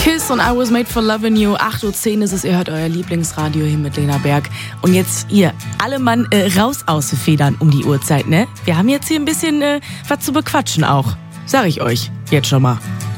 Kiss und I Was Made for Loving You. 8:10 Uhr ist es, ihr hört euer Lieblingsradio hier mit Lena Berg. Und jetzt ihr, alle Mann raus aus den Federn um die Uhrzeit, ne? Wir haben jetzt hier ein bisschen was zu bequatschen auch. Sag ich euch, jetzt schon mal.